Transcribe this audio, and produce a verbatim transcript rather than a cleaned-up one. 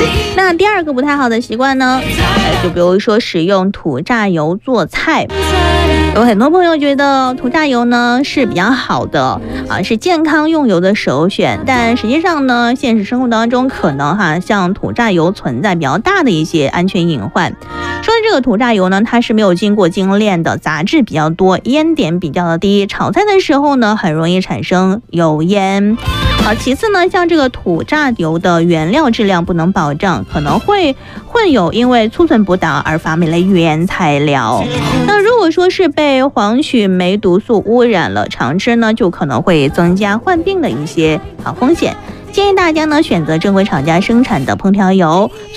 那第二个不太好的习惯呢，就比如说使用土榨油做菜。有很多朋友觉得土榨油呢是比较好的啊，是健康用油的首选，但实际上呢，现实生活当中可能哈，像土榨油存在比较大的一些安全隐患。说的这个土榨油呢，它是没有经过精炼的，杂质比较多，烟点比较的低，炒菜的时候呢，很容易产生油烟。好，其次呢，像这个土榨油的原料质量不能保障，可能会混有因为储存不当而发霉的原材料。那如果说是被黄曲霉毒素污染了，常吃呢就可能会增加患病的一些啊风险。建议大家呢选择正规厂家生产的烹调油。